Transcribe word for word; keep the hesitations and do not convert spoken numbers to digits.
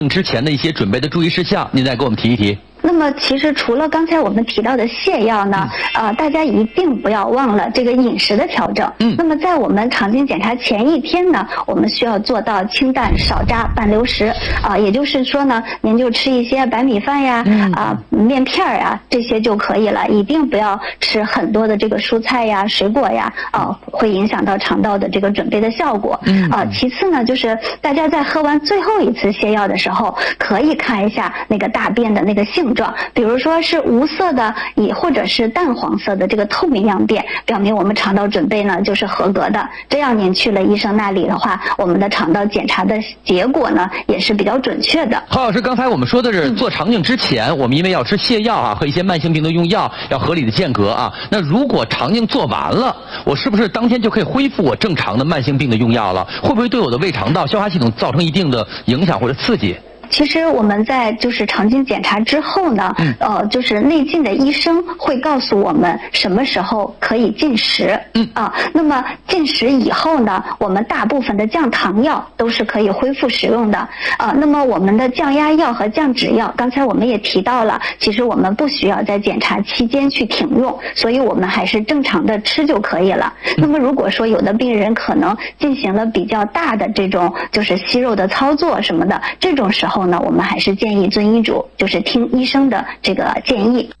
之前的一些准备的注意事项，您再给我们提一提。 那么其实除了刚才我们提到的泻药呢， 嗯、 呃，大家一定不要忘了这个饮食的调整。 嗯。 那么在我们肠镜检查前一天呢，我们需要做到清淡少渣半流食啊、呃，也就是说呢，您就吃一些白米饭呀、啊、呃、面片儿呀这些就可以了，一定不要吃很多的这个蔬菜呀、水果呀，啊、呃，会影响到肠道的这个准备的效果。 嗯。 啊、呃，其次呢，就是大家在喝完最后一次泻药的时候，可以看一下那个大便的那个性状，比如说是无色的，也或者是淡黄色的这个透明样便，表明我们肠道准备呢就是合格的。这样您去了医生那里的话，我们的肠道检查的结果呢也是比较准确的。 郝老师，刚才我们说的是做肠镜之前，嗯、我们因为要吃泻药啊和一些慢性病的用药要合理的间隔啊。那如果肠镜做完了，我是不是当天就可以恢复我正常的慢性病的用药了？会不会对我的胃肠道、消化系统造成一定的影响或者刺激？ 其实我们在就是肠镜检查之后呢，嗯、呃，就是内镜的医生会告诉我们什么时候可以进食。嗯啊，那么进食以后呢，我们大部分的降糖药都是可以恢复使用的。啊，那么我们的降压药和降脂药，刚才我们也提到了，其实我们不需要在检查期间去停用，所以我们还是正常的吃就可以了。嗯、那么如果说有的病人可能进行了比较大的这种就是息肉的操作什么的，这种时候呢，我们还是建议遵医嘱，就是听医生的这个建议。